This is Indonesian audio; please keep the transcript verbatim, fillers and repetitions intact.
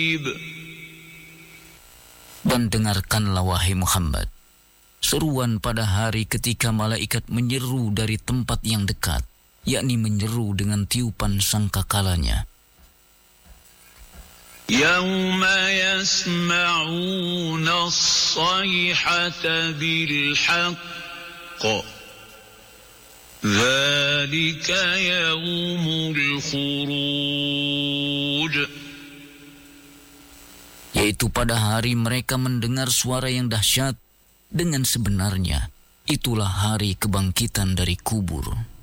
Dan dengarkanlah wahai Muhammad, seruan pada hari ketika malaikat menyeru dari tempat yang dekat, yakni menyeru dengan tiupan sangkakalanya. Yawma yasma'una as-sayhata bil-haqq, dzalika yawmul khuruj. Yaitu pada hari mereka mendengar suara yang dahsyat dengan sebenarnya, itulah hari kebangkitan dari kubur.